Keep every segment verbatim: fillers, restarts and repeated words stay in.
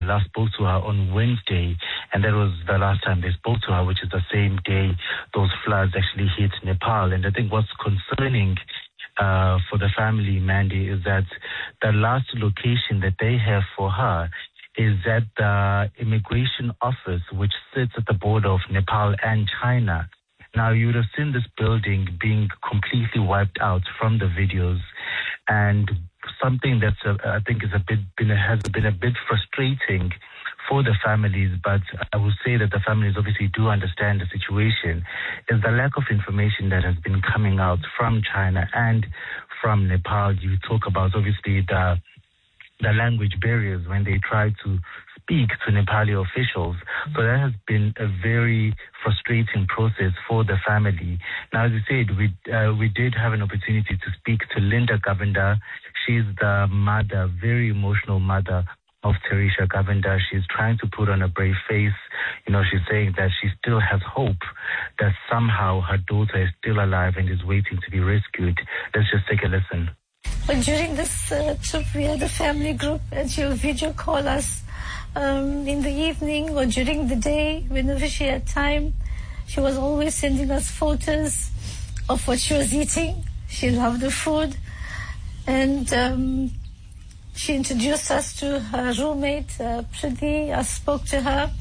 last spoke to her on Wednesday, and that was the last time they spoke to her, which is the same day those floods actually hit Nepal. And I think what's concerning uh, for the family, Mandy, is that the last location that they have for her is at the immigration office, which sits at the border of Nepal and China. Now, you would have seen this building being completely wiped out from the videos, and something that's, uh, I think, is a bit been, has been a bit frustrating for the families, but I would say that the families obviously do understand the situation, is the lack of information that has been coming out from China and from Nepal. You talk about, obviously, the the language barriers when they try to speak to Nepali officials. So that has been a very frustrating process for the family. Now, as I said, we uh, we did have an opportunity to speak to Linda Govender. She's the mother, very emotional mother of Teresha Govender. She's trying to put on a brave face. You know, she's saying that she still has hope that somehow her daughter is still alive and is waiting to be rescued. Let's just take a listen. But during this uh, trip, we had a family group, and she would video call us um, in the evening or during the day whenever she had time. She was always sending us photos of what she was eating. She loved the food, and um, she introduced us to her roommate, uh, Priti. I spoke to her.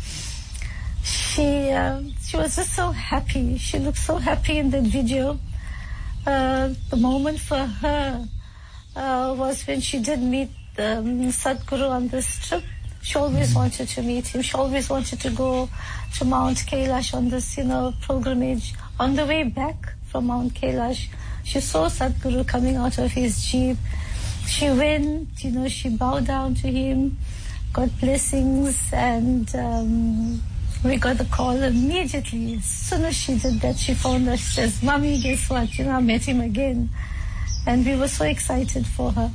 She uh, she was just so happy. She looked so happy in that video. Uh, the moment for her uh, was when she did meet um, Sadhguru on this trip. She always wanted to meet him. She always wanted to go to Mount Kailash on this, you know, pilgrimage. On the way back from Mount Kailash, she saw Sadhguru coming out of his jeep. She went, you know, she bowed down to him, got blessings, and um, we got the call immediately. As soon as she did that, she phoned us. She says, "Mommy, guess what? You know, I met him again." And we were so excited for her.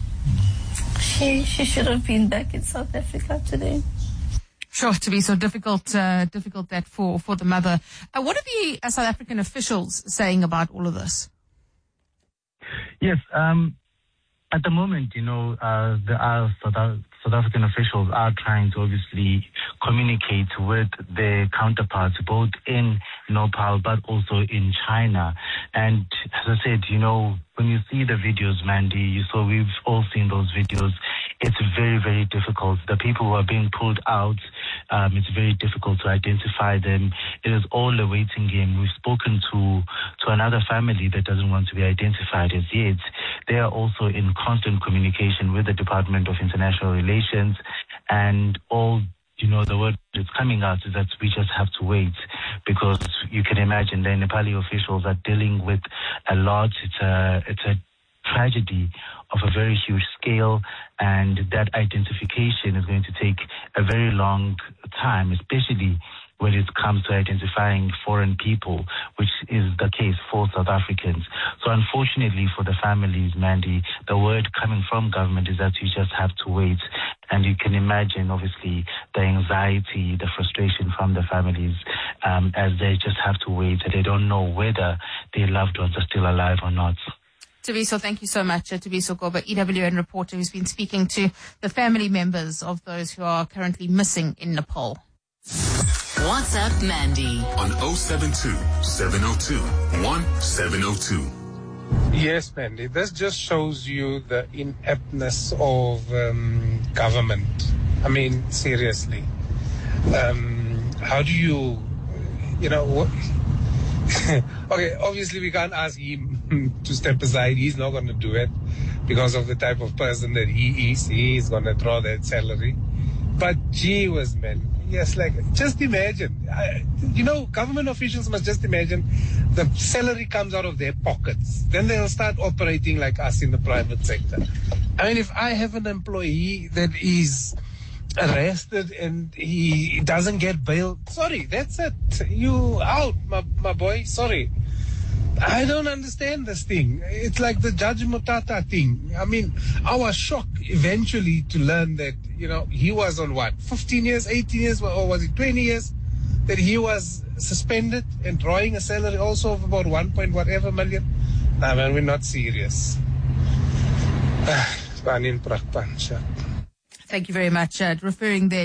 She she should have been back in South Africa today. Sure, to be so difficult, uh, difficult that for, for the mother. Uh, what are the uh, South African officials saying about all of this? Yes, um, at the moment, you know, uh, the uh, South, South African officials are trying to obviously communicate with their counterparts, both in Nepal but also in China. And as I said, you know, when you see the videos, Mandy, you saw, we've all seen those videos. It's very, very difficult. The people who are being pulled out, um, it's very difficult to identify them. It is all a waiting game. We've spoken to to another family that doesn't want to be identified as yet. They are also in constant communication with the Department of International Relations, and all, you know, the word that's coming out is that we just have to wait, because you can imagine the Nepali officials are dealing with a lot. It's a, it's a tragedy of a very huge scale, and that identification is going to take a very long time, especially when it comes to identifying foreign people, which is the case for South Africans. So unfortunately for the families, Mandy, the word coming from government is that you just have to wait. And you can imagine, obviously, the anxiety, the frustration from the families um, as they just have to wait. They don't know whether their loved ones are still alive or not. Thabiso, thank you so much. Uh, Thabiso Goba, E W N reporter who's been speaking to the family members of those who are currently missing in Nepal. What's up, Mandy? On oh seven two, seven oh two, one seven oh two. Yes, Mandy, this just shows you the ineptness of um, government. I mean, seriously. Um, how do you, you know, what, okay, obviously we can't ask him to step aside. He's not going to do it because of the type of person that he is. He is going to draw that salary. But gee whiz, man. Yes, like, just imagine. I, you know, government officials must just imagine the salary comes out of their pockets. Then they'll start operating like us in the private sector. I mean, if I have an employee that is arrested and he doesn't get bail, sorry, that's it. You out, my, my boy. Sorry. I don't understand this thing. It's like the Judge Mutata thing. I mean, I was shocked eventually to learn that, you know, he was on what, fifteen years, eighteen years, or was it twenty years, that he was suspended and drawing a salary also of about one point whatever million. Nah, man, we're not serious. Thank you very much. Uh, referring there